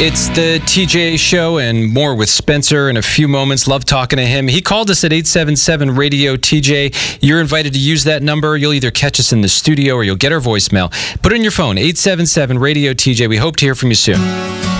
It's the TJ Show and more with Spencer in a few moments. Love talking to him. He called us at 877-RADIO-TJ. You're invited to use that number. You'll either catch us in the studio or you'll get our voicemail. Put it in your phone, 877-RADIO-TJ. We hope to hear from you soon.